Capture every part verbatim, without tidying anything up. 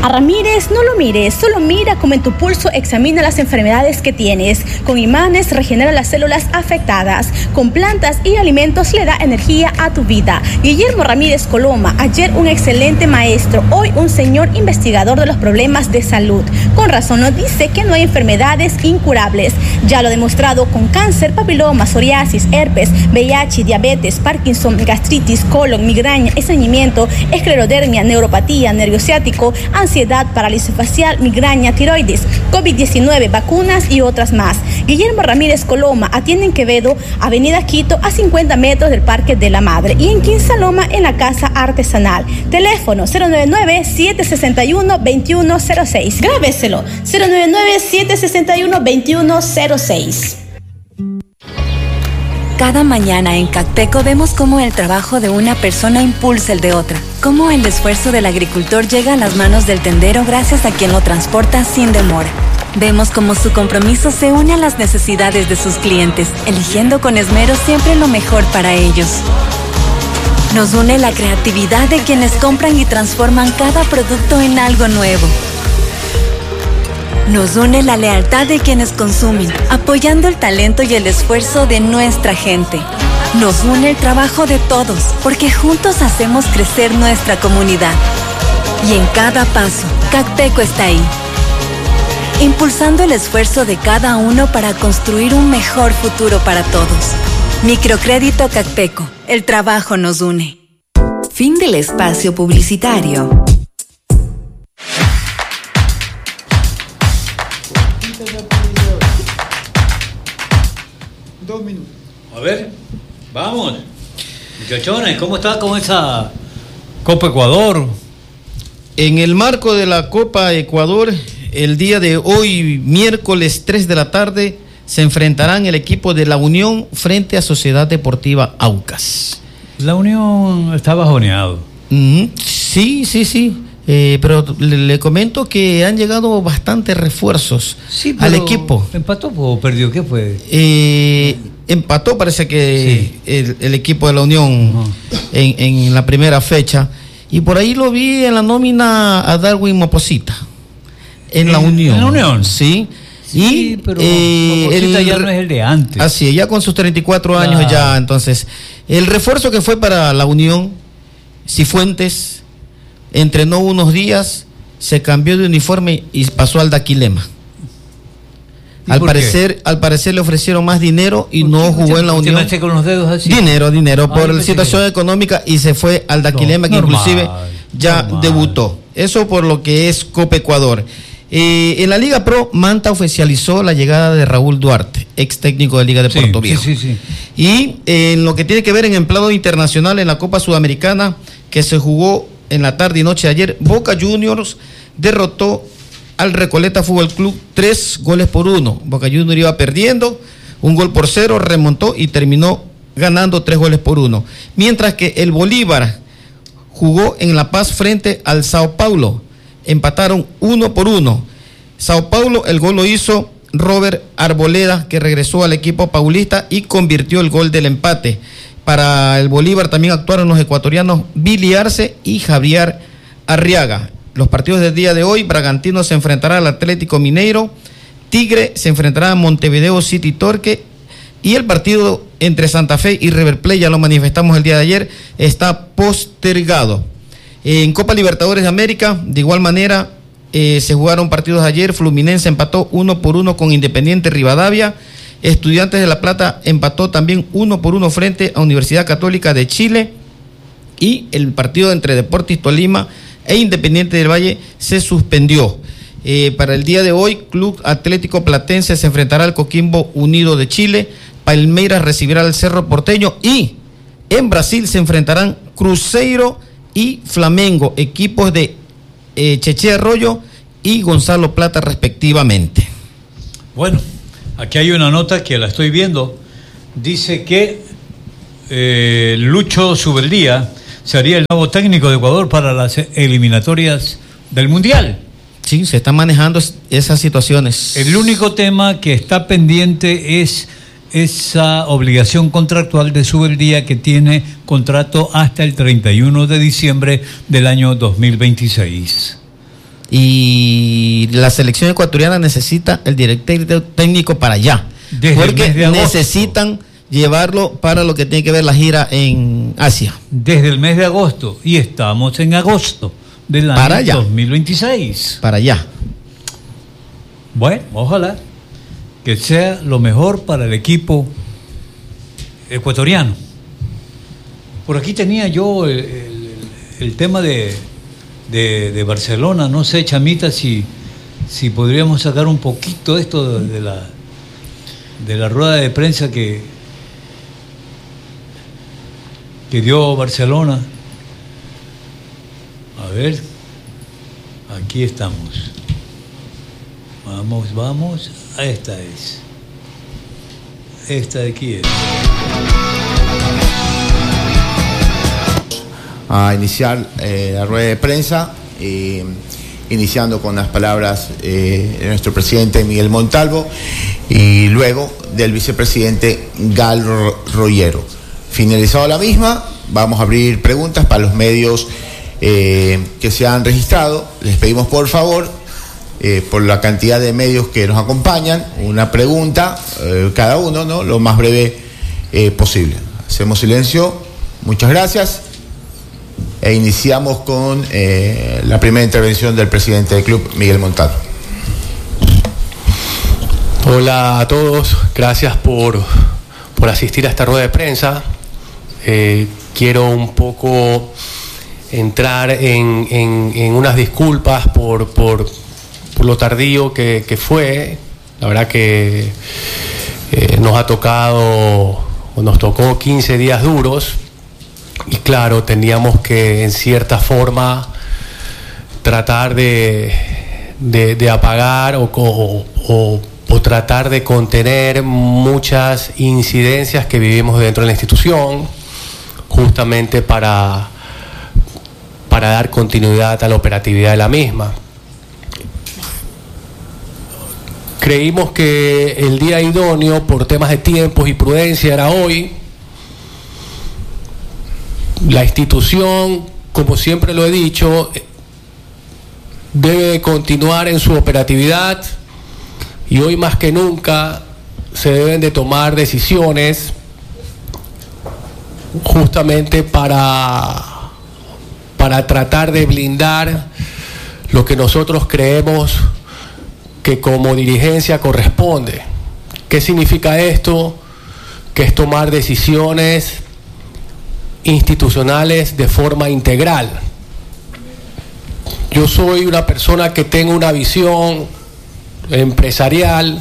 A Ramírez no lo mires, solo mira cómo en tu pulso examina las enfermedades que tienes. Con imanes regenera las células afectadas. Con plantas y alimentos le da energía a tu vida. Guillermo Ramírez Coloma, ayer un excelente maestro, hoy un señor investigador de los problemas de salud. Con razón nos dice que no hay enfermedades incurables. Ya lo ha demostrado con cáncer, papiloma, psoriasis, herpes, V I H, diabetes, Parkinson, gastritis, colon, migraña, estreñimiento, esclerodermia, neuropatía, nervio ciático, ansiedad, parálisis facial, migraña, tiroides, COVID diecinueve, vacunas y otras más. Guillermo Ramírez Coloma atiende en Quevedo, Avenida Quito, a cincuenta metros del Parque de la Madre, y en Quinsaloma, en la Casa Artesanal. Teléfono cero nueve nueve, siete seis uno, dos uno cero seis. Grábeselo, cero nueve nueve, siete seis uno, dos uno cero seis. Cada mañana en Cacteco vemos cómo el trabajo de una persona impulsa el de otra, cómo el esfuerzo del agricultor llega a las manos del tendero gracias a quien lo transporta sin demora. Vemos cómo su compromiso se une a las necesidades de sus clientes, eligiendo con esmero siempre lo mejor para ellos. Nos une la creatividad de quienes compran y transforman cada producto en algo nuevo. Nos une la lealtad de quienes consumen, apoyando el talento y el esfuerzo de nuestra gente. Nos une el trabajo de todos, porque juntos hacemos crecer nuestra comunidad. Y en cada paso, Cacteco está ahí, impulsando el esfuerzo de cada uno para construir un mejor futuro para todos. Microcrédito Cacteco, el trabajo nos une. Fin del espacio publicitario. Dos minutos. A ver, vamos. Muchachones, ¿cómo está con esa Copa Ecuador? En el marco de la Copa Ecuador, el día de hoy, miércoles tres de la tarde, se enfrentarán el equipo de La Unión frente a Sociedad Deportiva Aucas. La Unión está bajoneado. Mm-hmm. Sí, sí, sí. Eh, pero le, le comento que han llegado bastantes refuerzos sí, al equipo. ¿Empató o perdió? ¿Qué fue? Eh, empató, parece que sí. el, el equipo de La Unión uh-huh. en, en la primera fecha. Y por ahí lo vi en la nómina a Darwin Moposita. En, ¿En La Unión. ¿En La Unión? Sí. Sí, y, pero eh, Moposita ya no es el de antes. Así, ya con sus treinta y cuatro años claro. ya. Entonces, el refuerzo que fue para La Unión, Cifuentes, entrenó unos días, se cambió de uniforme y pasó al Daquilema. Al parecer, al parecer le ofrecieron más dinero y no jugó en La Unión. ¿Te con los dedos así? Dinero, dinero, por la situación que... económica, y se fue al Daquilema, no, que normal, inclusive ya normal. debutó. Eso por lo que es Copa Ecuador. Eh, en la Liga Pro, Manta oficializó la llegada de Raúl Duarte, ex técnico de Liga de sí, Puerto Viejo. Sí, sí, sí. Y eh, en lo que tiene que ver en empleado internacional en la Copa Sudamericana, que se jugó en la tarde y noche de ayer, Boca Juniors derrotó al Recoleta Fútbol Club tres goles por uno. Boca Juniors iba perdiendo, un gol por cero, remontó y terminó ganando tres goles por uno. Mientras que el Bolívar jugó en La Paz frente al Sao Paulo, empataron uno por uno. Sao Paulo, el gol lo hizo Robert Arboleda, que regresó al equipo paulista y convirtió el gol del empate. Para el Bolívar también actuaron los ecuatorianos Billy Arce y Javier Arriaga. Los partidos del día de hoy: Bragantino se enfrentará al Atlético Mineiro, Tigre se enfrentará a Montevideo City Torque, y el partido entre Santa Fe y River Plate, ya lo manifestamos el día de ayer, está postergado. En Copa Libertadores de América, de igual manera, eh, se jugaron partidos ayer. Fluminense empató uno por uno con Independiente Rivadavia. Estudiantes de La Plata empató también uno por uno frente a Universidad Católica de Chile, y el partido entre Deportes Tolima e Independiente del Valle se suspendió. Eh, para el día de hoy, Club Atlético Platense se enfrentará al Coquimbo Unido de Chile, Palmeiras recibirá al Cerro Porteño, y en Brasil se enfrentarán Cruzeiro y Flamengo, equipos de eh, Cheche Arroyo y Gonzalo Plata respectivamente. Bueno, aquí hay una nota que la estoy viendo. Dice que eh, Lucho Subeldía sería el nuevo técnico de Ecuador para las eliminatorias del Mundial. Sí, se están manejando esas situaciones. El único tema que está pendiente es esa obligación contractual de Subeldía, que tiene contrato hasta el treinta y uno de diciembre del año dos mil veintiséis. y la selección ecuatoriana necesita el director técnico para allá, desde porque necesitan llevarlo para lo que tiene que ver la gira en Asia. Desde el mes de agosto, y estamos en agosto del año para allá. dos mil veintiséis. Para allá. Bueno, ojalá que sea lo mejor para el equipo ecuatoriano. Por aquí tenía yo el, el, el tema de, de, de Barcelona. No sé, Chamita, si, si podríamos sacar un poquito esto de la, de la rueda de prensa que, que dio Barcelona. A ver, aquí estamos. Vamos, vamos. Esta es. Esta de aquí es. A iniciar eh, la rueda de prensa, eh, iniciando con las palabras eh, de nuestro presidente Miguel Montalvo y luego del vicepresidente Gal Rollero. Finalizado la misma, vamos a abrir preguntas para los medios eh, que se han registrado. Les pedimos por favor, eh, por la cantidad de medios que nos acompañan, una pregunta eh, cada uno, ¿no? Lo más breve eh, posible. Hacemos silencio. Muchas gracias. E iniciamos con eh, la primera intervención del presidente del club, Miguel Montalvo. Hola a todos, gracias por, por asistir a esta rueda de prensa. Eh, quiero un poco entrar en, en, en unas disculpas por, por, por lo tardío que, que fue. La verdad que eh, nos ha tocado, o nos tocó quince días duros. Y claro, teníamos que en cierta forma tratar de, de, de apagar o, o, o, o tratar de contener muchas incidencias que vivimos dentro de la institución, justamente para, para dar continuidad a la operatividad de la misma. Creímos que el día idóneo, por temas de tiempos y prudencia, era hoy. La institución, como siempre lo he dicho, debe continuar en su operatividad y hoy más que nunca se deben de tomar decisiones justamente para, para tratar de blindar lo que nosotros creemos que como dirigencia corresponde. ¿Qué significa esto? Que es tomar decisiones institucionales de forma integral. Yo soy una persona que tengo una visión empresarial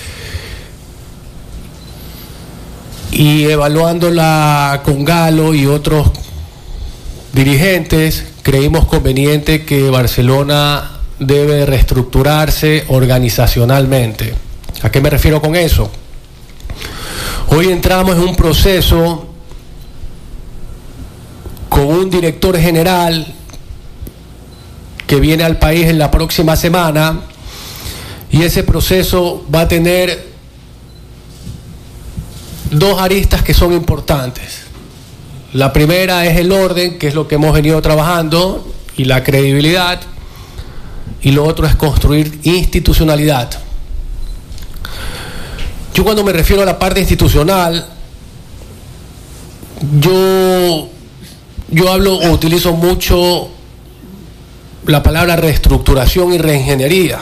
y evaluándola con Galo y otros dirigentes, creímos conveniente que Barcelona debe reestructurarse organizacionalmente. ¿A qué me refiero con eso? Hoy entramos en un proceso con un director general que viene al país en la próxima semana y ese proceso va a tener dos aristas que son importantes. La primera es el orden, que es lo que hemos venido trabajando, y la credibilidad, y lo otro es construir institucionalidad. Yo cuando me refiero a la parte institucional, yo Yo hablo o utilizo mucho la palabra reestructuración y reingeniería.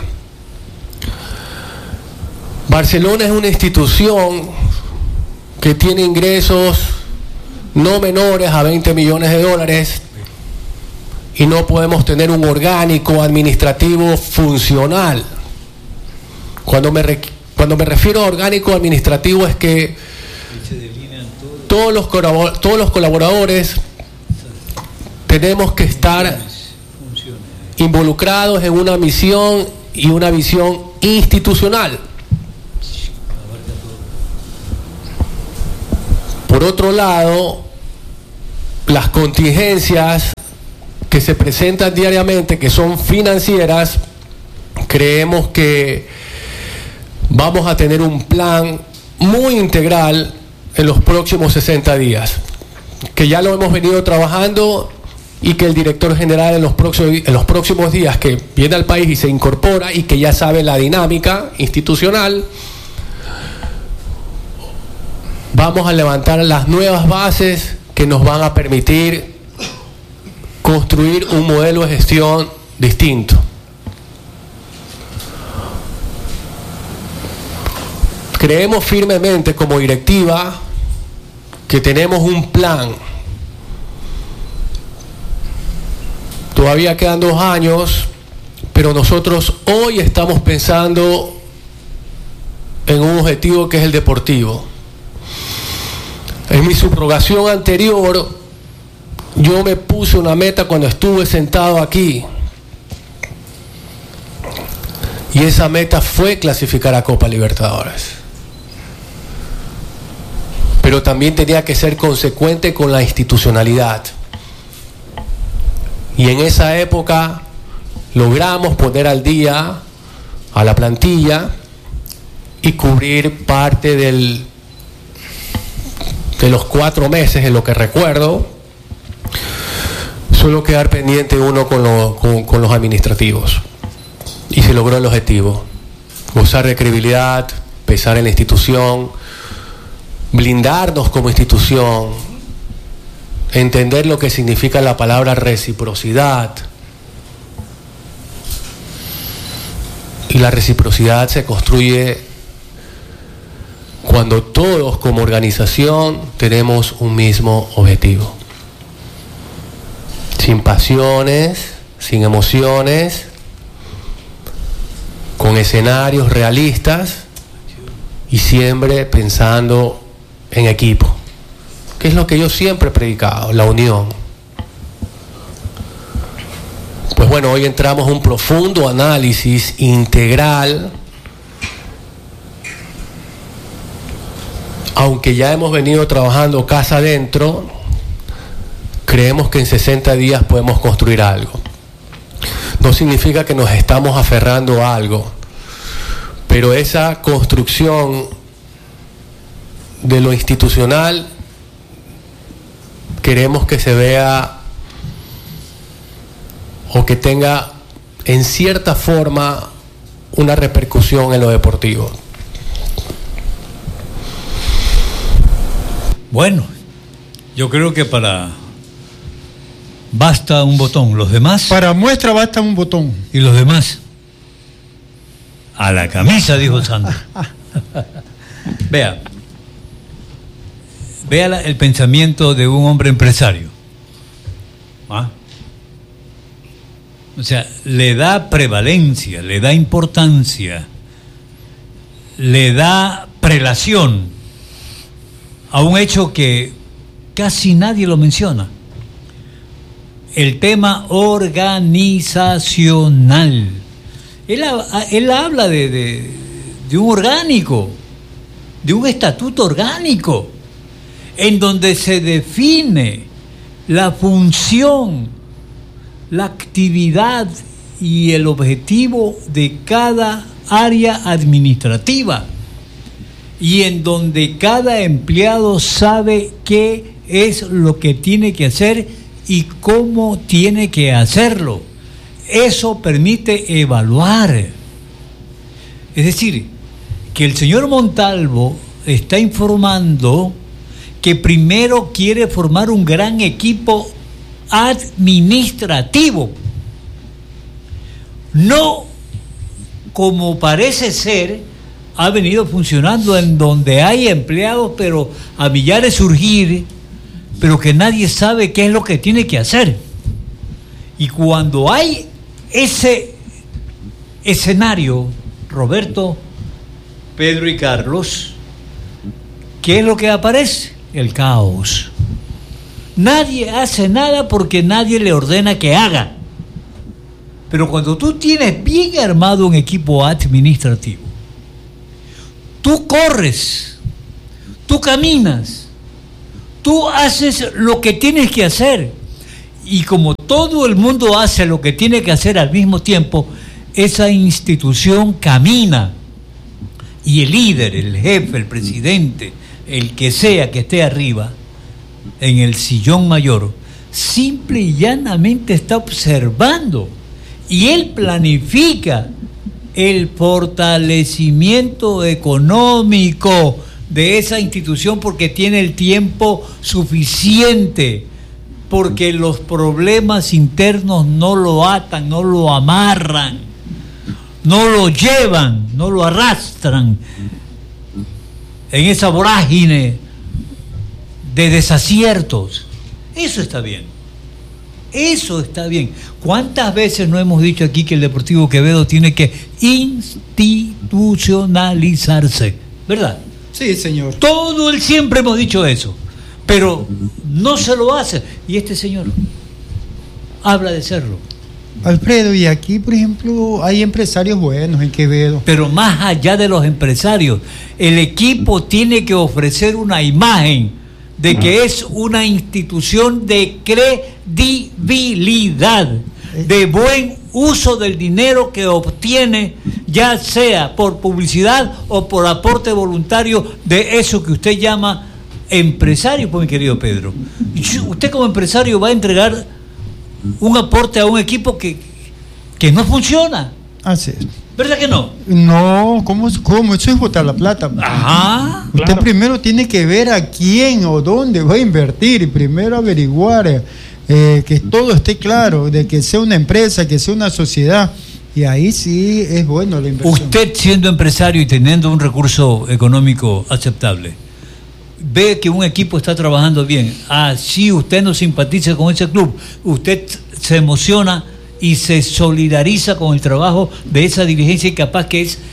Barcelona es una institución que tiene ingresos no menores a veinte millones de dólares y no podemos tener un orgánico administrativo funcional. Cuando me, re, cuando me refiero a orgánico administrativo es que todos los, todos los colaboradores tenemos que estar involucrados en una misión y una visión institucional. Por otro lado, las contingencias que se presentan diariamente, que son financieras, creemos que vamos a tener un plan muy integral en los próximos sesenta días, que ya lo hemos venido trabajando y que el director general en los próximos, en los próximos días que viene al país y se incorpora y que ya sabe la dinámica institucional, vamos a levantar las nuevas bases que nos van a permitir construir un modelo de gestión distinto. Creemos firmemente como directiva que tenemos un plan. Todavía quedan dos años, pero nosotros hoy estamos pensando en un objetivo que es el deportivo. En mi subrogación anterior, yo me puse una meta cuando estuve sentado aquí. Y esa meta fue clasificar a Copa Libertadores. Pero también tenía que ser consecuente con la institucionalidad. Y en esa época logramos poner al día a la plantilla y cubrir parte del, de los cuatro meses, en lo que recuerdo. Solo quedar pendiente uno con, lo, con, con los administrativos. Y se logró el objetivo. Gozar de credibilidad, pesar en la institución, blindarnos como institución, entender lo que significa la palabra reciprocidad. Y la reciprocidad se construye cuando todos como organización tenemos un mismo objetivo. Sin pasiones, sin emociones, con escenarios realistas y siempre pensando en equipo, que es lo que yo siempre he predicado, la unión. Pues bueno, hoy entramos a un profundo análisis integral, aunque ya hemos venido trabajando casa adentro, creemos que en sesenta días podemos construir algo. No significa que nos estamos aferrando a algo, pero esa construcción de lo institucional queremos que se vea o que tenga en cierta forma una repercusión en lo deportivo. Bueno, yo creo que para basta un botón, los demás. Para muestra basta un botón. ¿Y los demás? A la camisa, dijo Sandro. Vea. Vea la, el pensamiento de un hombre empresario. ¿Ah? O sea, le da prevalencia, le da importancia, le da prelación a un hecho que casi nadie lo menciona. El tema organizacional. Él, él habla de, de, de un orgánico, de un estatuto orgánico, en donde se define la función, la actividad y el objetivo de cada área administrativa, y en donde cada empleado sabe qué es lo que tiene que hacer y cómo tiene que hacerlo. Eso permite evaluar. Es decir, que el señor Montalvo está informando que primero quiere formar un gran equipo administrativo, no como parece ser ha venido funcionando, en donde hay empleados pero a millares surgir, pero que nadie sabe qué es lo que tiene que hacer. Y cuando hay ese escenario, Roberto, Pedro y Carlos, ¿qué es lo que aparece? El caos. Nadie hace nada porque nadie le ordena que haga. Pero cuando tú tienes bien armado un equipo administrativo, tú corres, tú caminas, tú haces lo que tienes que hacer. Y como todo el mundo hace lo que tiene que hacer al mismo tiempo, esa institución camina. Y el líder, el jefe, el presidente, el que sea que esté arriba, en el sillón mayor, simple y llanamente está observando y él planifica el fortalecimiento económico de esa institución porque tiene el tiempo suficiente, porque los problemas internos no lo atan, no lo amarran, no lo llevan, no lo arrastran en esa vorágine de desaciertos. Eso está bien, eso está bien. ¿Cuántas veces no hemos dicho aquí que el Deportivo Quevedo tiene que institucionalizarse? ¿Verdad? Sí, señor. Todo el siempre hemos dicho eso, pero no se lo hace. Y este señor habla de serlo. Alfredo, y aquí, por ejemplo, hay empresarios buenos en Quevedo. Pero más allá de los empresarios, el equipo tiene que ofrecer una imagen de que es una institución de credibilidad, de buen uso del dinero que obtiene, ya sea por publicidad o por aporte voluntario de eso que usted llama empresario, pues mi querido Pedro. Usted como empresario va a entregar un aporte a un equipo que, que no funciona. Así es. ¿Verdad que no? No, ¿cómo, cómo? Eso es botar la plata. Ajá. Usted claro. Primero tiene que ver a quién o dónde va a invertir y primero averiguar eh, que todo esté claro, de que sea una empresa, que sea una sociedad. Y ahí sí es bueno la inversión. Usted siendo empresario y teniendo un recurso económico aceptable, ve que un equipo está trabajando bien. Ah, sí, usted no simpatiza con ese club. Usted se emociona y se solidariza con el trabajo de esa dirigencia y capaz que es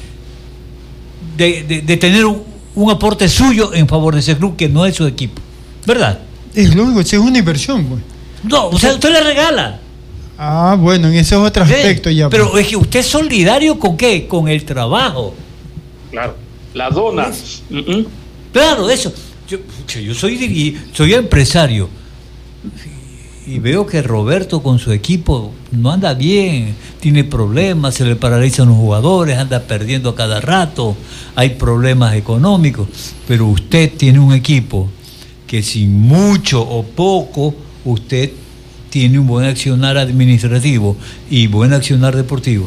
de, de, de tener un, un aporte suyo en favor de ese club que no es su equipo. ¿Verdad? Es lógico, es una inversión, pues. No, o sea, usted le regala. Ah, bueno, en ese otro aspecto sí, ya. Pero pues. Es que usted es solidario con qué? Con el trabajo. Claro, la dona. Uh-uh. Claro, eso. Yo, yo soy, soy empresario y veo que Roberto con su equipo no anda bien, tiene problemas, se le paralizan los jugadores, anda perdiendo a cada rato, hay problemas económicos, pero usted tiene un equipo que sin mucho o poco usted tiene un buen accionar administrativo y buen accionar deportivo.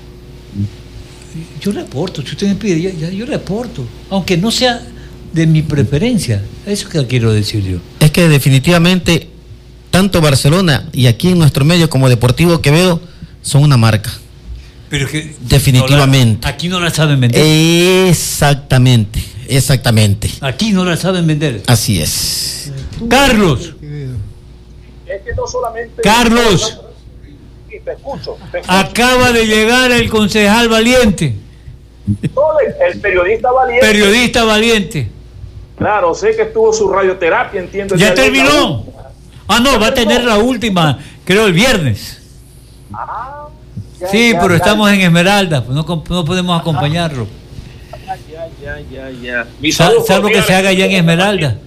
Yo le aporto, si usted me pide, ya, ya, yo le aporto, aunque no sea de mi preferencia, eso que quiero decir yo. Es que definitivamente tanto Barcelona y aquí en nuestro medio como Deportivo Quevedo son una marca. Pero que definitivamente. No la, aquí no la saben vender. Exactamente, exactamente. Aquí no la saben vender. Así es. Carlos. Es que no solamente Carlos. Sí, te escucho, te escucho. Acaba de llegar el concejal Valiente. No, el periodista Valiente. Periodista Valiente. Claro, sé que estuvo su radioterapia, entiendo. Ya terminó. Ah, no, va a tener la última, creo el viernes. Ah, ya, sí, ya, pero ya, estamos ya. en Esmeralda, no, no podemos acompañarlo. Ya, ya, ya, ya. ya. Sal, salvo que se haga allá en Esmeralda.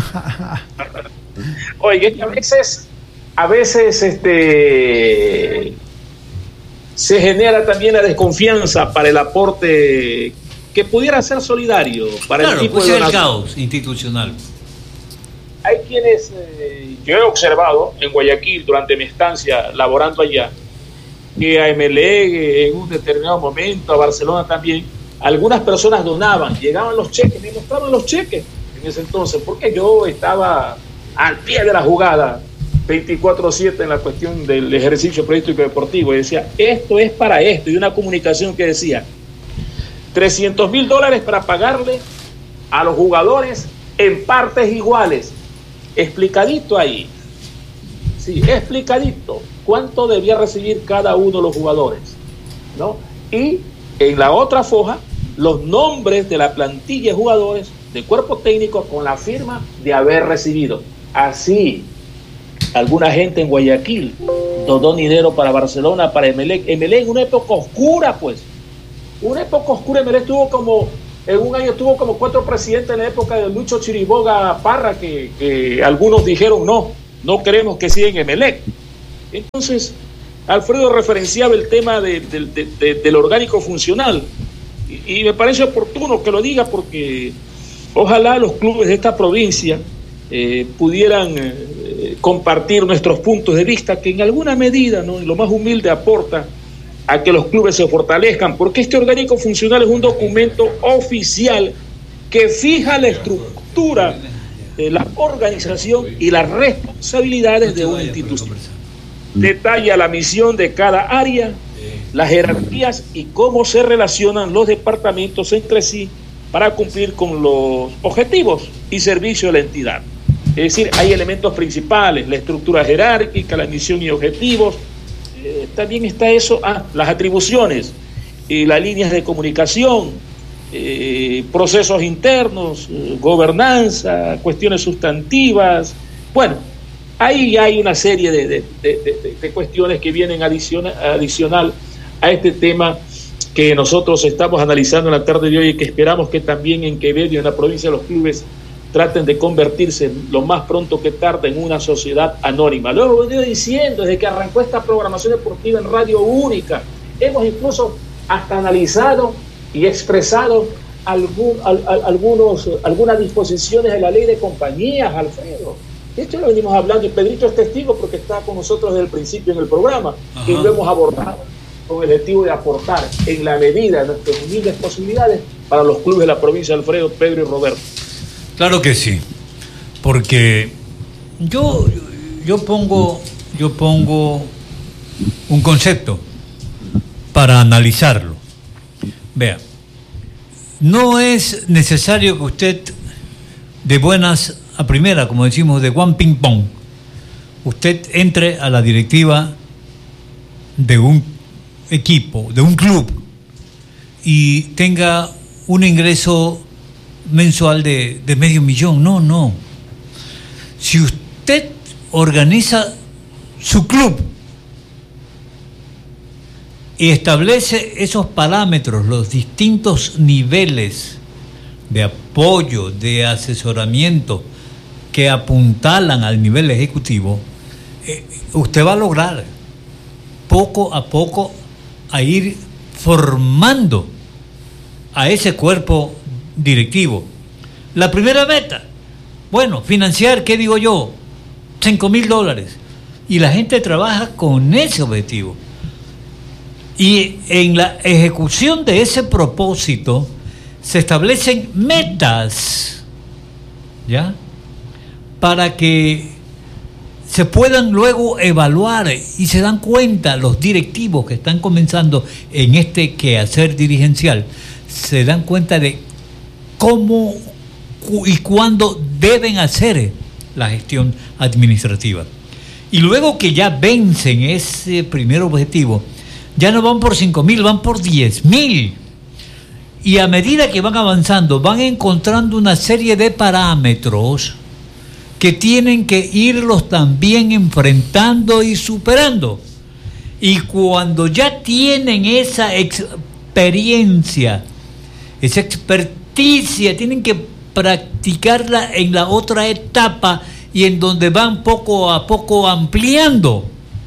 Oye, a veces, a veces, este, se genera también la desconfianza para el aporte que pudiera ser solidario para claro, el tipo pues de el donación. caos institucional. Hay quienes, eh, yo he observado en Guayaquil durante mi estancia laborando allá, que a Emelec en un determinado momento, a Barcelona también, algunas personas donaban, llegaban los cheques, me mostraban los cheques en ese entonces, porque yo estaba al pie de la jugada veinticuatro siete en la cuestión del ejercicio periodístico deportivo y decía, esto es para esto, y una comunicación que decía trescientos mil dólares para pagarle a los jugadores en partes iguales, explicadito ahí, sí, explicadito, cuánto debía recibir cada uno de los jugadores, ¿no? Y en la otra foja, los nombres de la plantilla de jugadores, de cuerpo técnico, con la firma de haber recibido. Así, alguna gente en Guayaquil donó dinero para Barcelona, para Emelec. Emelec en una época oscura, pues. Una época oscura. Emelec tuvo como, en un año tuvo como cuatro presidentes en la época de Lucho Chiriboga Parra, que, que algunos dijeron no, no queremos que siga en Emelec. Entonces, Alfredo referenciaba el tema de, de, de, de, del orgánico funcional. Y, y me parece oportuno que lo diga porque ojalá los clubes de esta provincia eh, pudieran eh, compartir nuestros puntos de vista que en alguna medida, ¿no?, en lo más humilde aporta a que los clubes se fortalezcan, porque este orgánico funcional es un documento oficial que fija la estructura de la organización y las responsabilidades de una institución. Detalla la misión de cada área, las jerarquías y cómo se relacionan los departamentos entre sí para cumplir con los objetivos y servicios de la entidad. Es decir, hay elementos principales, la estructura jerárquica, la misión y objetivos. Eh, también está eso, ah, las atribuciones, y las líneas de comunicación, eh, procesos internos, eh, gobernanza, cuestiones sustantivas. Bueno, ahí hay una serie de, de, de, de, de cuestiones que vienen adiciona, adicional a este tema que nosotros estamos analizando en la tarde de hoy y que esperamos que también en Quevedo y en la provincia de los clubes traten de convertirse lo más pronto que tarde en una sociedad anónima. Lo hemos venido diciendo desde que arrancó esta programación deportiva en Radio Única. Hemos incluso hasta analizado y expresado algún, al, al, algunos, algunas disposiciones de la ley de compañías, Alfredo. Esto lo venimos hablando y Pedrito es testigo porque está con nosotros desde el principio en el programa. Ajá. Y lo hemos abordado con el objetivo de aportar en la medida de nuestras humildes posibilidades para los clubes de la provincia de Alfredo, Pedro y Roberto. Claro que sí, porque yo, yo, pongo, yo pongo un concepto para analizarlo. Vea, no es necesario que usted de buenas a primera, como decimos, de one ping pong, usted entre a la directiva de un equipo, de un club, y tenga un ingreso mensual de, de medio millón. No, no. Si usted organiza su club y establece esos parámetros, los distintos niveles de apoyo, de asesoramiento que apuntalan al nivel ejecutivo, eh, usted va a lograr poco a poco a ir formando a ese cuerpo directivo. La primera meta, bueno, financiar, ¿qué digo yo? cinco mil dólares. Y la gente trabaja con ese objetivo. Y en la ejecución de ese propósito se establecen metas, ¿ya?, para que se puedan luego evaluar y se dan cuenta los directivos que están comenzando en este quehacer dirigencial, se dan cuenta de cómo y cuándo deben hacer la gestión administrativa. Y luego que ya vencen ese primer objetivo, ya no van por cinco mil, van por diez mil. Y a medida que van avanzando, van encontrando una serie de parámetros que tienen que irlos también enfrentando y superando. Y cuando ya tienen esa experiencia, esa experticia, tienen que practicarla en la otra etapa y en donde van poco a poco ampliando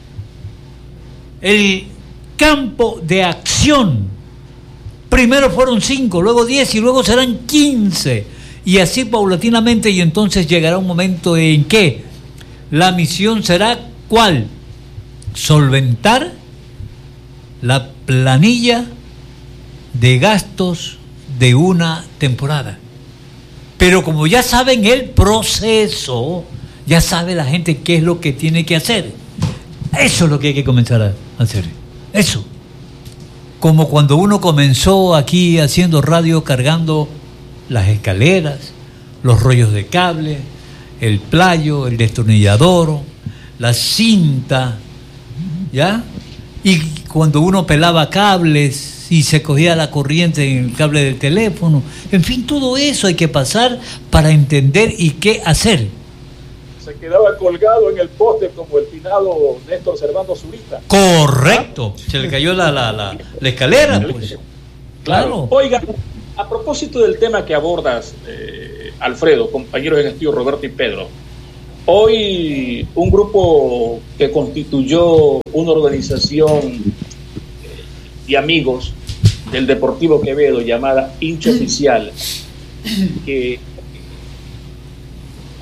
el campo de acción. Primero fueron cinco, luego diez y luego serán quince. Y así paulatinamente, y entonces llegará un momento en que la misión será ¿cuál? Solventar la planilla de gastos de una temporada. Pero como ya saben el proceso, ya sabe la gente qué es lo que tiene que hacer. Eso es lo que hay que comenzar a hacer. Eso. Como cuando uno comenzó aquí haciendo radio, cargando las escaleras, los rollos de cable, el playo, el destornillador, la cinta, ¿ya? Y cuando uno pelaba cables y se cogía la corriente en el cable del teléfono, en fin, todo eso hay que pasar para entender y qué hacer. Se quedaba colgado en el poste como el finado Néstor Servando Zurita. Correcto, se le cayó la, la, la, la escalera, pues. Claro. Oiga, a propósito del tema que abordas, eh, Alfredo, compañeros en estudio Roberto y Pedro, hoy un grupo que constituyó una organización de amigos del Deportivo Quevedo llamada Hincha Oficial, que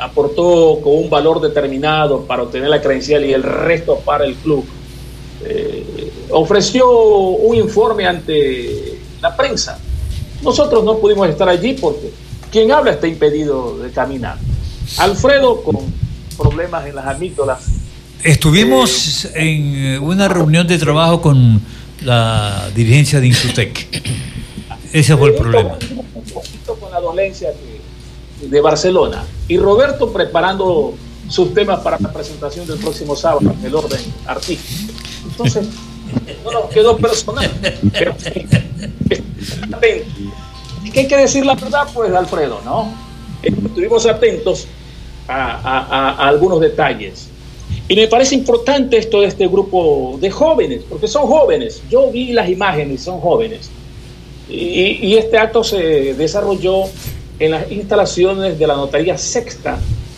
aportó con un valor determinado para obtener la credencial y el resto para el club. Eh, ofreció un informe ante la prensa. Nosotros no pudimos estar allí porque quien habla está impedido de caminar. Alfredo con problemas en las amígdalas. Estuvimos eh, en una reunión de trabajo con la dirigencia de Insutec. Ese fue el problema. Un poquito con la dolencia de, de Barcelona. Y Roberto preparando sus temas para la presentación del próximo sábado, el orden artístico. Entonces, no nos quedó personal. Pero, ¿qué hay que decir la verdad? Pues, Alfredo, ¿no? Estuvimos atentos a, a, a, a algunos detalles. Y me parece importante esto de este grupo de jóvenes, porque son jóvenes. Yo vi las imágenes, son jóvenes. Y, y este acto se desarrolló en las instalaciones de la Notaría Sexta,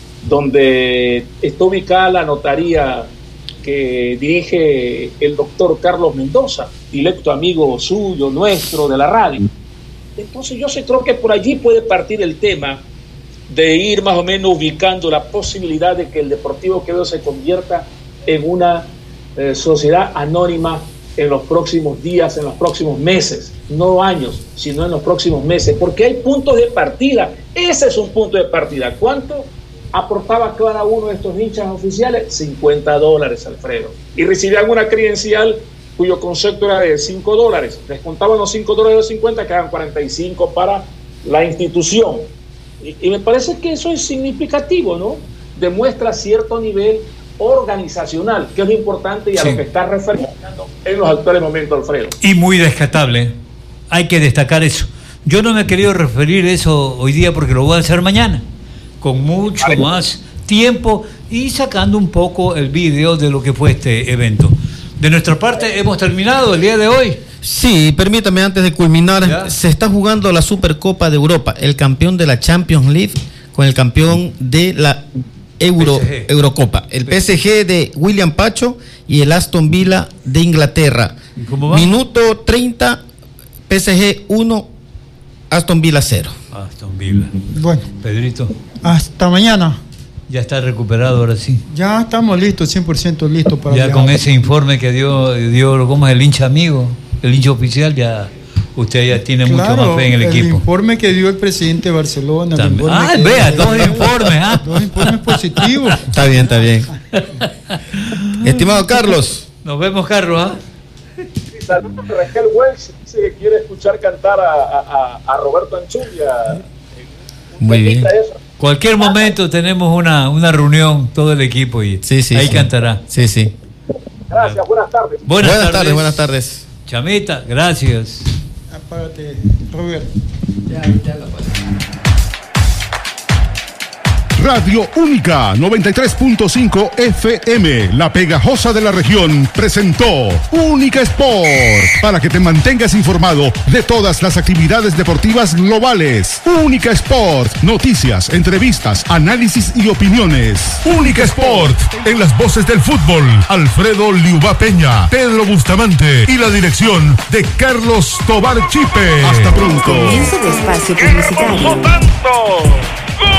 donde está ubicada la notaría que dirige el doctor Carlos Mendoza, directo amigo suyo, nuestro, de la radio. Entonces yo sé, creo que por allí puede partir el tema de ir más o menos ubicando la posibilidad de que el Deportivo Quevedo se convierta en una eh, sociedad anónima en los próximos días, en los próximos meses, no años, sino en los próximos meses, porque hay puntos de partida. Ese es un punto de partida. ¿Cuánto aportaba cada uno de estos hinchas oficiales? cincuenta dólares, Alfredo. Y recibían una credencial cuyo concepto era de cinco dólares. Descontaban los cinco dólares de los cincuenta, quedaban cuarenta y cinco para la institución. Y, y me parece que eso es significativo, ¿no? Demuestra cierto nivel organizacional, que es lo importante y a sí. lo que está referenciando en los actuales momentos, Alfredo. Y muy rescatable. Hay que destacar eso. Yo no me he querido referir eso hoy día porque lo voy a hacer mañana, con mucho Ay, más tiempo y sacando un poco el vídeo de lo que fue este evento. De nuestra parte hemos terminado el día de hoy. Sí, permítame antes de culminar, ¿Ya? se está jugando la Supercopa de Europa, el campeón de la Champions League con el campeón de la Euro, Eurocopa, el P S G de William Pacho y el Aston Villa de Inglaterra. ¿Cómo va? Minuto treinta, P S G uno, Aston Villa cero. Aston Villa. Bueno, Pedrito. Hasta mañana. Ya está recuperado ahora sí. Ya estamos listos, cien por ciento listos para Ya viajar. con ese informe que dio, dio ¿cómo es el hincha amigo? El hincha oficial, ya usted ya tiene claro, mucho más fe en el, el equipo. El informe que dio el presidente de Barcelona. Ah, que, vea, dos informes. ¿ah? Dos informes positivos. Está bien, está bien. Estimado Carlos. Nos vemos, Carlos. ¿ah? Saludos de Raquel Welch, dice que quiere escuchar cantar a, a, a Roberto Anchundia. Muy bien. Eso. Cualquier momento tenemos una, una reunión, todo el equipo, y sí, sí, ahí sí. cantará. Sí, sí. Gracias, buenas tardes. Buenas, buenas tardes. tardes, buenas tardes. Chamita, gracias. Apágate, Roberto. Ya, ya lo pasé. Radio Única noventa y tres punto cinco F M, la pegajosa de la región, presentó Única Sport, para que te mantengas informado de todas las actividades deportivas globales. Única Sport, noticias, entrevistas, análisis y opiniones. Única Sport, en las voces del fútbol, Alfredo Liuba Peña, Pedro Bustamante y la dirección de Carlos Tobar Chipe. Hasta pronto. Comienzo de espacio publicitario. ¡No tanto!